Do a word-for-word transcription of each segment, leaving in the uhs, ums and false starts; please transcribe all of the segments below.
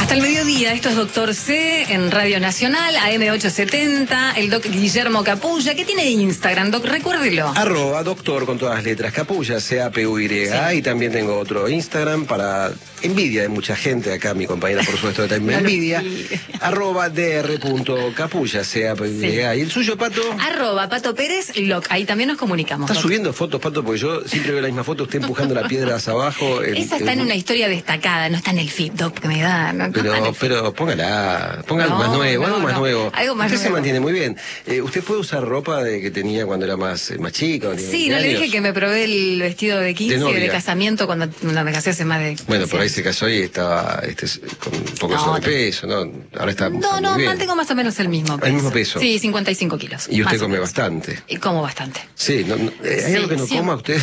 Hasta el mediodía, esto es Doctor C en Radio Nacional, A M ochocientos setenta, el doc Guillermo Capulla, que tiene Instagram, doc, recuérdelo. Arroba doctor con todas las letras, Capulla, C A P U Y. Sí. Y también tengo otro Instagram para envidia de mucha gente, acá mi compañera por supuesto también me no envidia, arroba dr.capulla, C A P U Y. Sí. Y el suyo, Pato. Arroba Pato Pérez, loc. Ahí también nos comunicamos. ¿Está subiendo fotos, Pato? Porque yo siempre veo la misma foto, usted empujando la piedra hacia abajo. En, Esa está en, en una historia destacada, no está en el feed, doc, que me da. No, pero, no pero póngala, ponga algo no, más nuevo, no, algo más no. nuevo. Algo más usted nuevo. se mantiene muy bien. Eh, ¿Usted puede usar ropa de que tenía cuando era más, más chica? Sí, no le dije que me probé el vestido de quince de, de casamiento cuando, cuando me casé hace más de... Bueno, por ahí se casó y estaba este, con un poco no, sobrepeso, ¿no? Ahora está No, está no, muy bien. mantengo más o menos el mismo peso. ¿El mismo peso? Sí, cincuenta y cinco kilos. ¿Y usted come bastante? Y como bastante. Sí, no, no, ¿hay sí, algo que no sí. coma usted?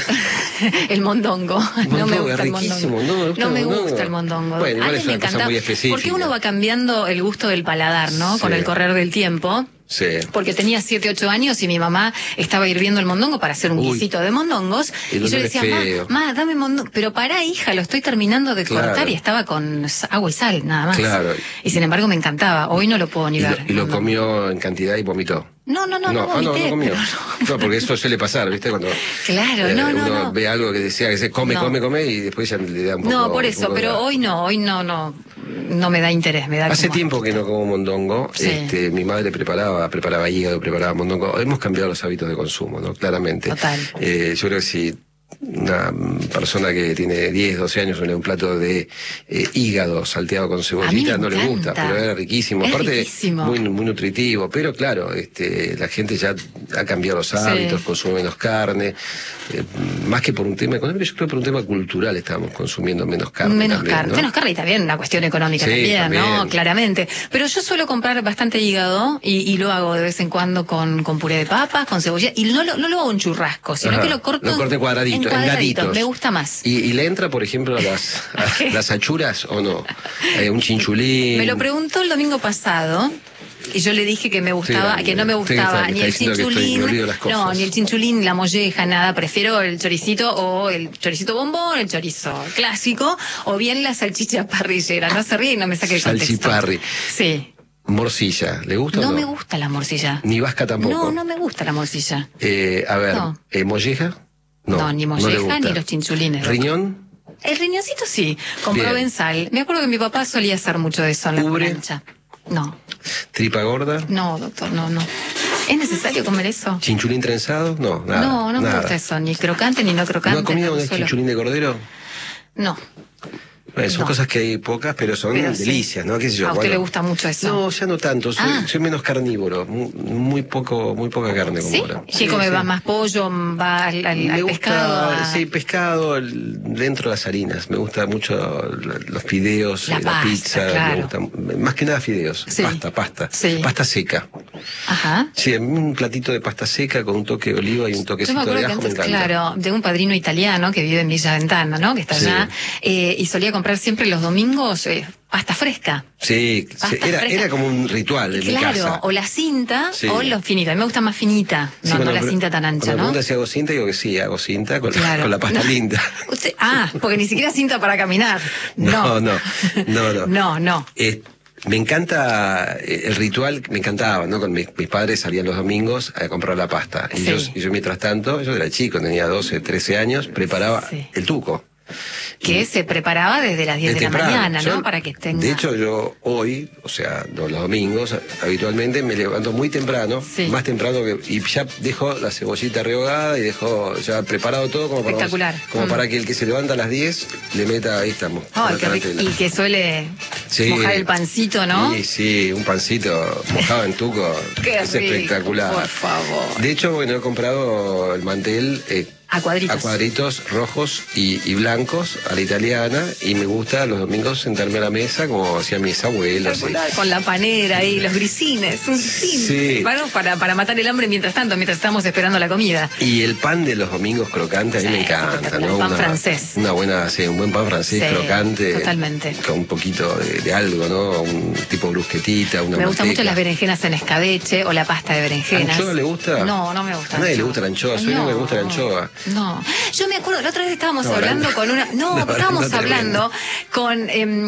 El mondongo. mondongo. No me gusta es el mondongo. No, no me mondongo. gusta el mondongo. Bueno, antes es me una cosa encantaba. muy específica. Porque uno va cambiando el gusto del paladar, ¿no? Sí. Con el correr del tiempo. Sí. Porque tenía siete, ocho años y mi mamá estaba hirviendo el mondongo para hacer un Uy. guisito de mondongos. Y yo le decía, mamá, ma, dame mondongo. Pero pará, hija, lo estoy terminando de claro. cortar y estaba con agua y sal, nada más. Claro. Y sin embargo me encantaba. Hoy no lo puedo ni y ver. Lo, y lo comió en cantidad y vomitó. No, no, no, no, no vomité. Ah, no, no comió. Pero no. no, porque eso suele pasar, ¿viste? Cuando claro, eh, no, uno no, no. ve algo que decía que se come, no. come, come y después ya le da un poco... No, por eso, pero de... hoy no, hoy no, no, no me da interés, me da Hace como... tiempo que no como mondongo, sí. este, mi madre preparaba, preparaba hígado, preparaba mondongo. Hemos cambiado los hábitos de consumo, ¿no? Claramente. Total. Eh, yo creo que si una persona que tiene diez, doce años le da un plato de eh, hígado salteado con cebollita, no le gusta, pero era riquísimo. Es Aparte, riquísimo. Muy, muy nutritivo, pero claro, este, la gente ya ha cambiado los hábitos, sí. consume menos carne, eh, más que por un tema económico, yo creo que por un tema cultural estamos consumiendo menos carne. Menos también, carne, ¿no? menos carne y también una cuestión económica sí, también, también, ¿no? Claramente. Pero yo suelo comprar bastante hígado y, y lo hago de vez en cuando con, con puré de papas, con cebolla, y no lo, no lo hago en churrasco, sino Ajá. que lo corto lo corte cuadradito, en, cuadraditos. en gatitos. Me gusta más. ¿Y, y le entra, por ejemplo, a las, a las achuras o no? Eh, un chinchulín. Me lo preguntó el domingo pasado. Y yo le dije que me gustaba, sí, que no me gustaba está, ni el chinchulín, no, ni el chinchulín, la molleja, nada. Prefiero el choricito o el choricito bombón, el chorizo clásico, o bien la salchicha parrillera. No se ríe y no me saque el contexto. Salchiparri. Sí. Morcilla, ¿le gusta no, o no? No me gusta la morcilla. Ni vasca tampoco. No, no me gusta la morcilla. Eh, a ver, no. eh, ¿molleja? No, no, ni molleja no ni los chinchulines. ¿Riñón? El riñoncito sí, con Bien. provenzal. Me acuerdo que mi papá solía hacer mucho de eso en la ¿Ubre? plancha. No. ¿Tripa gorda? No, doctor, no, no. ¿Es necesario comer eso? ¿Chinchulín trenzado? No, nada. No, no nada. me gusta eso, ni crocante ni no crocante. ¿No ha comido no, un solo... chinchulín de cordero? No. Bueno, son no. cosas que hay pocas, pero son pero delicias, sí. ¿no? ¿Qué sé yo? ¿A usted bueno, le gusta mucho eso? No, ya no tanto. Soy, ah. soy menos carnívoro. Muy, muy poco, muy poca carne como ¿Sí? ahora. ¿Sí? ¿Come sí. más pollo? ¿Va al, al, al gusta, pescado? A... Sí, pescado el, dentro de las harinas. Me gusta mucho los fideos, la, la pasta, pizza. Claro. Me gusta, más que nada fideos. Sí. Pasta, pasta. Sí. Pasta seca. Ajá. Sí, un platito de pasta seca con un toque de oliva y un toquecito Yo me de ajo que antes, me encanta. Claro, de un padrino italiano que vive en Villa Ventana, ¿no? Que está sí. allá. Eh, y solía comprar siempre los domingos eh, pasta fresca. Sí, pasta era, fresca. era como un ritual en claro, mi casa. Claro, o la cinta sí. o lo finito. A mí me gusta más finita, no, sí, no la cinta tan ancha, cuando ¿no? me pregunta si hago cinta, digo que sí, hago cinta con, claro. la, con la pasta no. linda. Usted, ah, porque ni siquiera cinta para caminar. No, no, no, no. no, no. Eh, me encanta el ritual, me encantaba, ¿no? Con mis, mis padres salían los domingos a comprar la pasta. Y, sí. yo, y yo mientras tanto, yo era chico, tenía doce, trece años, preparaba sí. el tuco. Que y se preparaba desde las diez de temprano. la mañana, ¿no? Yo, Para que tenga... De hecho, yo hoy, o sea, los domingos, habitualmente me levanto muy temprano, sí. más temprano que... Y ya dejo la cebollita rehogada y dejo ya preparado todo como, para, Espectacular. como mm. para que el que se levanta a las diez le meta, ahí estamos. Oh, qué rico. Y que suele sí. mojar el pancito, ¿no? Sí, sí, un pancito mojado en tuco. Qué es rico, espectacular. Por favor. De hecho, bueno, he comprado el mantel... Eh, A cuadritos. A cuadritos rojos y, y blancos, a la italiana, y me gusta los domingos sentarme a la mesa como hacían mis abuelos. Y... Con la panera ahí, los grisines, un sí. Bueno, para, para matar el hambre mientras tanto, mientras estamos esperando la comida. Y el pan de los domingos crocante a mí sí, me encanta, ¿no? El pan una, francés. Una buena, sí, un buen pan francés sí, crocante. Totalmente. Con un poquito de, de algo, ¿no? Un tipo brusquetita, una Me gustan manteca. mucho las berenjenas en escabeche o la pasta de berenjenas. ¿Anchoa le gusta? No, no me gusta. A nadie le gusta la anchoa, soy no me gusta la anchoa. No. Yo me acuerdo, la otra vez estábamos no, hablando no, con una... No, no estábamos no hablando con... Eh,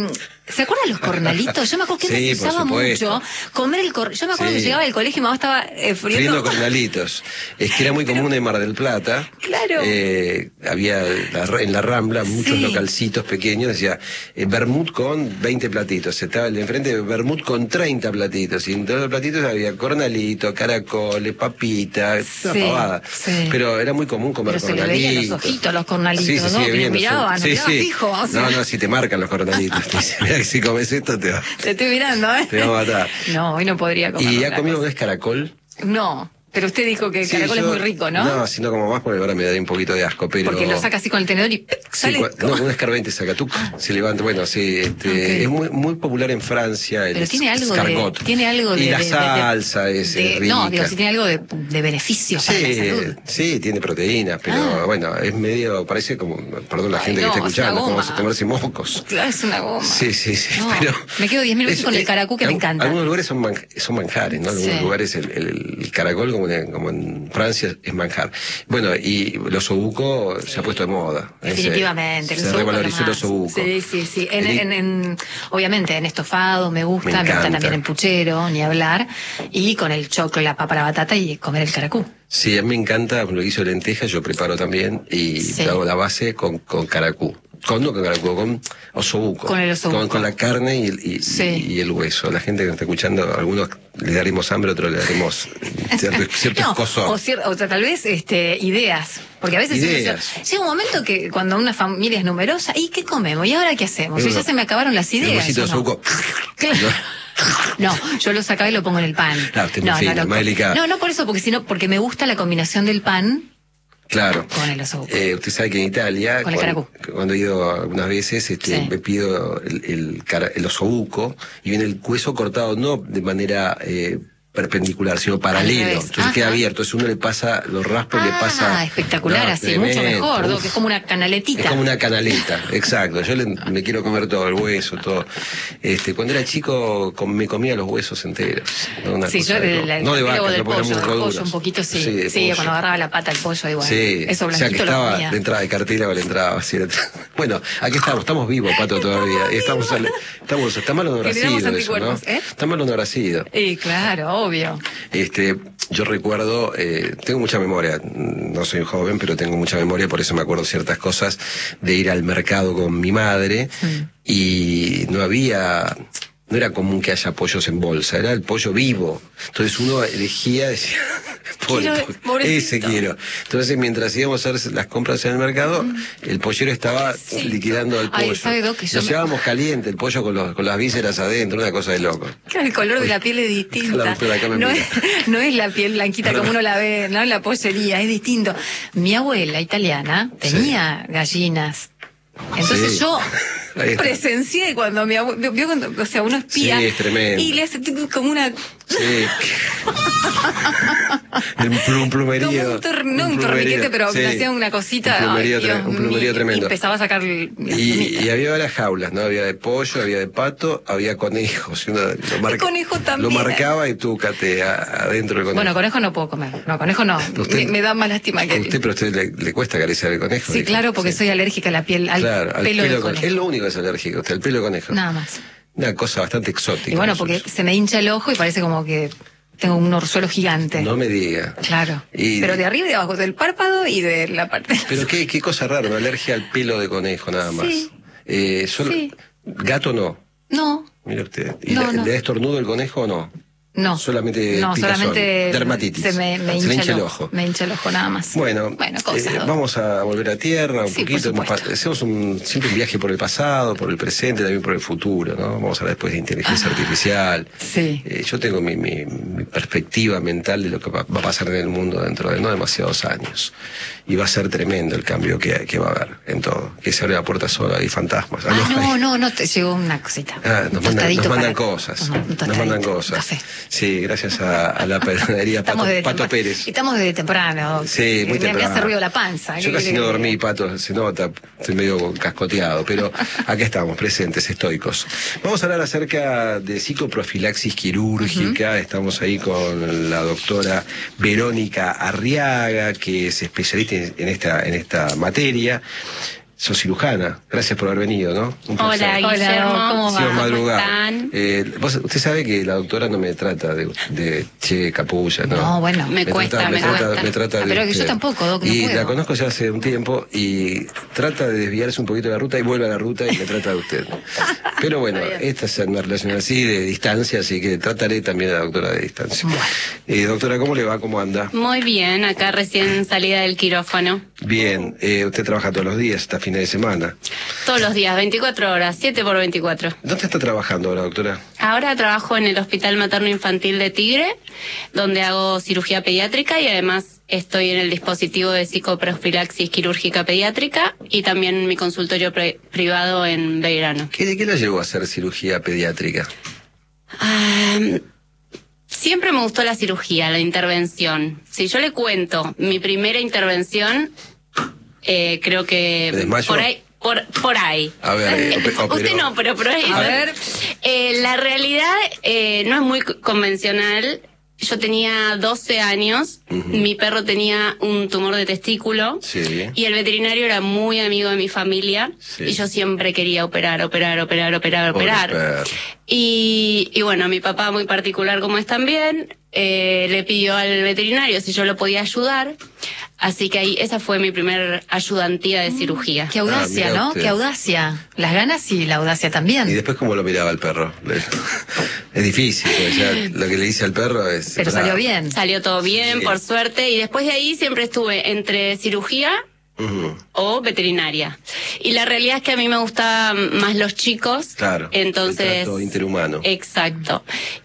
¿Se acuerdan los cornalitos? Yo me acuerdo que sí, se usaba mucho comer el cor... Yo me acuerdo sí. que llegaba del colegio y mamá estaba eh, friendo... friendo cornalitos. Es que era muy común en Mar del Plata. Claro. Eh, había la, en la Rambla muchos sí. localcitos pequeños, decía, eh, vermut con veinte platitos. Estaba el de enfrente, vermut con treinta platitos. Y en todos los platitos había cornalito, caracoles, papita, sí, una pavada. Sí. Pero era muy común comer Pero cornalitos. Se le veían los ojitos los cornalitos, sí, sí, ¿no? Sí, que miraban, sí, miraban sí. fijo. O sea. No, no, si te marcan los cornalitos. Te dicen, mira que si comes esto te va. Te estoy mirando, ¿eh? Te va a matar. No, hoy no podría comer. ¿Y ha comido un caracol? No. Pero usted dijo que el sí, caracol yo, es muy rico, ¿no? No, sino como más porque ahora me daría un poquito de asco, pero... Porque lo saca así con el tenedor y sale... Sí, no, un escarbente saca, tú se levanta, bueno, sí, este, okay. es muy muy popular en Francia el pero tiene algo escargot. De, tiene algo de... Y la de, salsa de, es de, rica. No, digo, si tiene algo de, de beneficios sí, para la salud. Sí, tiene proteínas, pero ah. bueno, es medio, parece como, perdón la gente Ay, no, que está escuchando, como comerse moscos. Claro, es una goma. Sí, sí, sí, no, pero... Me quedo diez mil veces con el caracú que es, me encanta. Algunos lugares son, man, son manjares, ¿no? Algunos sí. lugares el, el, el caracol, como en, como en Francia, es manjar. Bueno, y los osobuco sí. se ha puesto de moda. Definitivamente. Se, se revalorizó el osobuco. Sí, sí, sí. En, en, en, obviamente en estofados me gusta, me, me gusta también en puchero, ni hablar. Y con el choclo, la papa, la batata y comer el caracú. Sí, a mí me encanta, lo que hizo de lentejas, yo preparo también y sí. hago la base con, con caracú. Con, no con caracú, con osobuco. Con el osobuco. Con, con la carne y, y, sí. y el hueso. La gente que está escuchando, algunos le daremos hambre, otros le daremos ciertos, ciertos no, cosas. O, cier o tal vez este, ideas. Porque a veces ideas. Uno, llega un momento que cuando una familia es numerosa, ¿y qué comemos? ¿Y ahora qué hacemos? Y ya se me acabaron las ideas. Un huesito de osobuco. Claro. No, yo lo sacaba y lo pongo en el pan. Claro, usted no, no, fina, no, más delicada. No, no por eso, porque sino porque me gusta la combinación del pan. Claro. Con el osobuco. Eh, usted sabe que en Italia, con cuando, cuando he ido algunas veces, este, sí. me pido el, el, el osobuco y viene el hueso cortado no de manera eh, perpendicular, sino paralelo. Entonces Ajá. queda abierto. Entonces uno le pasa, lo raspa y ah, le pasa... Ah, espectacular, no, así, tremendo. mucho mejor, ¿no? Que es como una canaletita. Es como una canaleta, exacto. Yo le, me quiero comer todo, el hueso, todo. Este, cuando era chico com, me comía los huesos enteros. ¿No? Una sí, cosa yo de, el, el, no de vaca, del no pollo, muy del pollo un poquito sí. Sí, sí cuando agarraba la pata el pollo igual. Sí, eso blanquito o sea que estaba lo comía. de entrada de cartera o le entraba así. Bueno, aquí estamos, estamos vivos, Pato, todavía. Y estamos, estamos, está mal honoracido eso, ¿no? ¿eh? Está mal honoracido. Sí, claro, obvio. Este, yo recuerdo, eh, tengo mucha memoria, no soy joven, pero tengo mucha memoria, por eso me acuerdo ciertas cosas, de ir al mercado con mi madre, mm. y no había, no era común que haya pollos en bolsa, era el pollo vivo. Entonces uno elegía, decía, pobre, quiero, ese quiero. Entonces mientras íbamos a hacer las compras en el mercado, mm. el pollero estaba sí. liquidando el pollo. Ay, ¿sabe, Doc, que yo Nos me... llevábamos caliente el pollo con, los, con las vísceras adentro, una cosa de loco. Claro, el color de la piel es distinto. No es, no es la piel blanquita como uno la ve, no en la pollería, es distinto. Mi abuela italiana tenía sí. gallinas. Entonces sí. yo presencié cuando mi abuelo, vio cuando, o sea, uno espía sí, es tremendo. Y le hace como una... Sí. un plumerío. Un, tor, no un, un torniquete, pero sí. hacía una cosita. Un plumerío, ay, tre un plumerío tremendo. Y empezaba a sacar... Y, y había varias jaulas, ¿no? Había de pollo, había de pato, había conejos. Y uno lo, marca, conejo también. Lo marcaba y tú cate adentro del conejo. Bueno, conejo no puedo comer. No, conejo no. Usted, me, me da más lástima que... Usted, pero a usted le, le cuesta acariciar el conejo. Sí, dijo. claro, porque sí. soy alérgica a la piel, al claro, pelo, al pelo del conejo. Es lo único que es alérgico, usted, el pelo de conejo. Nada más. Una cosa bastante exótica. Y bueno, porque se me hincha el ojo y parece como que tengo un orzuelo gigante. No me diga. Claro. Y... Pero de arriba y de abajo, del párpado y de la parte... Pero qué, qué cosa rara, una alergia al pelo de conejo nada más. Sí. Eh, solo... sí. Gato no. No. Mira usted. ¿Y no, le, no. le da estornudo el conejo o no? No. Solamente no, picazón, solamente dermatitis. Se me, me, hincha, se hincha el ojo. Me hincha el ojo nada más. Bueno, bueno cosas, eh, vamos a volver a tierra un sí, poquito. Hacemos un, siempre un viaje por el pasado, por el presente, también por el futuro, ¿no? Vamos a hablar después de inteligencia ah, artificial. Sí. Eh, yo tengo mi, mi, mi perspectiva mental de lo que va, va a pasar en el mundo dentro de no demasiados años. Y va a ser tremendo el cambio que, que va a haber en todo. Que se abre la puerta sola, hay fantasmas. Ah, ah no, no, no, no, te llegó una cosita. Ah, nos mandan, nos mandan cosas. No, no, nos mandan cosas. Café. Sí, gracias a A, a la panadería Pato, Pato Pérez. Estamos desde temprano. Sí, muy me, temprano. Me hace ruido la panza. Yo casi no dormí, Pato, se nota, estoy medio cascoteado, pero acá estamos, presentes, estoicos. Vamos a hablar acerca de psicoprofilaxis quirúrgica. Uh-huh. Estamos ahí con la doctora Verónica Arriaga, que es especialista en esta, en esta materia. sos cirujana. Gracias por haber venido, ¿no? Un Hola, Guillermo. ¿Cómo va? ¿Cómo están? Eh, vos, usted sabe que la doctora no me trata de, de che, capulla, ¿no? No, bueno. Me, me cuesta, trata, me, me cuesta. Trata, me trata Ah, de pero que usted. yo tampoco, Doc, no Y puedo. la conozco ya hace un tiempo y trata de desviarse un poquito de la ruta y vuelve a la ruta y me trata de usted. Pero bueno, esta es una relación así de distancia, así que trataré también a la doctora de distancia. Bueno. Eh, doctora, ¿cómo le va? ¿Cómo anda? Muy bien, acá recién salida del quirófano. Bien, eh, usted trabaja todos los días, hasta fines de semana. Todos los días, veinticuatro horas, siete por veinticuatro. ¿Dónde está trabajando ahora, doctora? Ahora trabajo en el Hospital Materno Infantil de Tigre, donde hago cirugía pediátrica y además estoy en el dispositivo de psicoprofilaxis quirúrgica pediátrica y también en mi consultorio pri- privado en Belgrano. ¿Qué, ¿De qué la llevó a hacer cirugía pediátrica? Ah, siempre me gustó la cirugía, la intervención. Si yo le cuento mi primera intervención, eh, creo que ¿Me desmayo? por ahí... Por, por ahí. A ver, eh, ope- Usted operó. no, pero por ahí. A ver. Eh, la realidad eh, no es muy c- convencional. Yo tenía doce años, Ujú. mi perro tenía un tumor de testículo Sí. y el veterinario era muy amigo de mi familia Sí. y yo siempre quería operar, operar, operar, operar, Pobre operar. perro. Y, y bueno, mi papá, muy particular como es también, eh, le pidió al veterinario si yo lo podía ayudar. Así que ahí, esa fue mi primer ayudantía de cirugía. Qué audacia, Ah, mira ¿no? usted. Qué audacia. Las ganas y la audacia ¿Y también. después cómo lo miraba el perro? Le- Es difícil, pues ya lo que le dice al perro es... Pero bravo. salió bien. Salió todo bien, Sí. por suerte, y después de ahí siempre estuve entre cirugía Ujú. o veterinaria. Y la realidad es que a mí me gustaban más los chicos. Claro, Entonces, el trato interhumano. Exacto.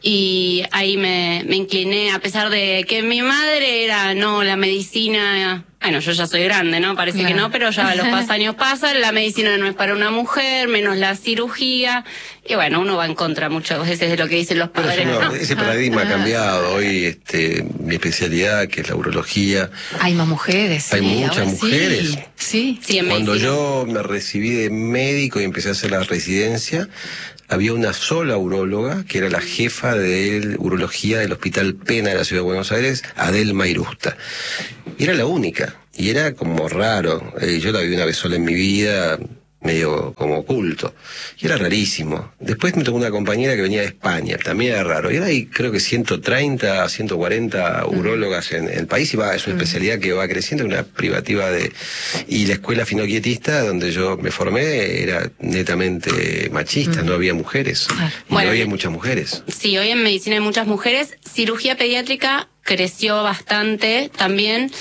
Y ahí me, me incliné, a pesar de que mi madre era, no, la medicina... Bueno, yo ya soy grande, ¿no? Parece Claro. que no, pero ya los pas- años pasan, la medicina no es para una mujer, menos la cirugía. Y bueno, uno va en contra muchas veces de lo que dicen los Pero padres. eso no, ¿no? ese paradigma ha cambiado. Hoy este, mi especialidad, que es la urología, Hay más mujeres. Hay sí, muchas ahora mujeres. Sí. sí. Sí, en cuando medicina. yo me recibí de médico y empecé a hacer la residencia, había una sola uróloga, que era la jefa de urología del Hospital Pena de la Ciudad de Buenos Aires, Adelma Irusta. Y era la única. Y era como raro. Eh, yo la vi una vez sola en mi vida, medio como oculto. Y era rarísimo. Después me tocó una compañera que venía de España, también era raro. Y ahora hay creo que ciento treinta, ciento cuarenta urólogas en, en el país y va, es una especialidad que va creciendo, una privativa de... Y la escuela finoquietista donde yo me formé era netamente machista, no había mujeres. Y Bueno, hoy hay y- muchas mujeres. Sí, hoy en medicina hay muchas mujeres. Cirugía pediátrica creció bastante también.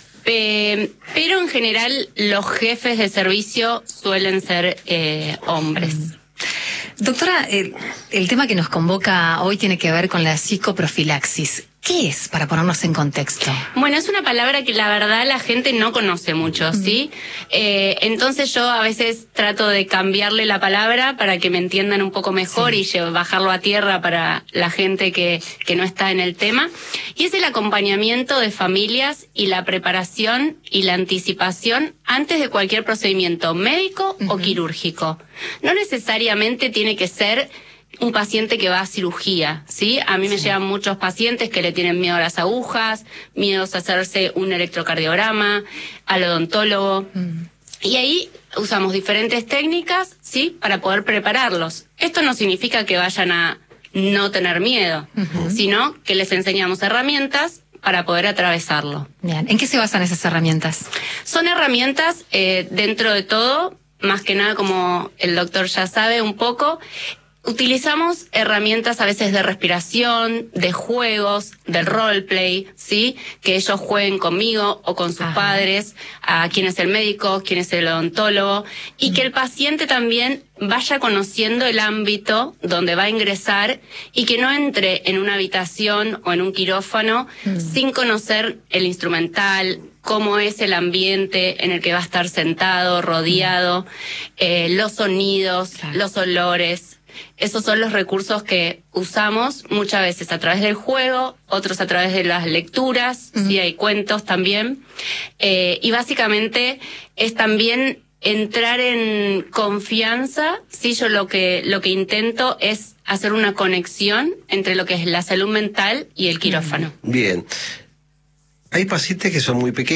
Eh, pero en general los jefes de servicio suelen ser eh, hombres. Doctora, el, el tema que nos convoca hoy tiene que ver con la psicoprofilaxis. ¿Qué es, para ponernos en contexto? Bueno, es una palabra que la verdad la gente no conoce mucho, ¿sí? Eh, entonces yo a veces trato de cambiarle la palabra para que me entiendan un poco mejor Sí. y lle- bajarlo a tierra para la gente que, que no está en el tema. Y es el acompañamiento de familias y la preparación y la anticipación antes de cualquier procedimiento médico o quirúrgico. No necesariamente tiene que ser un paciente que va a cirugía, ¿sí? A mí me llegan muchos pacientes que le tienen miedo a las agujas, miedos a hacerse un electrocardiograma, al odontólogo. Mm. Y ahí usamos diferentes técnicas, ¿sí? Para poder prepararlos. Esto no significa que vayan a no tener miedo, Ujú. sino que les enseñamos herramientas para poder atravesarlo. Bien. ¿En qué se basan esas herramientas? Son herramientas, eh, dentro de todo, más que nada como el doctor ya sabe un poco, utilizamos herramientas a veces de respiración, de juegos, de roleplay, ¿sí? Que ellos jueguen conmigo o con sus Ajá. padres, a quién es el médico, quién es el odontólogo, y que el paciente también vaya conociendo el ámbito donde va a ingresar y que no entre en una habitación o en un quirófano sin conocer el instrumental, cómo es el ambiente en el que va a estar sentado, rodeado, eh, los sonidos, Claro. los olores. Esos son los recursos que usamos muchas veces a través del juego, otros a través de las lecturas, Ujú. sí hay cuentos también. Eh, y básicamente es también entrar en confianza. Sí, yo lo que, lo que intento es hacer una conexión entre lo que es la salud mental y el quirófano. Bien. Hay pacientes que son muy pequeños.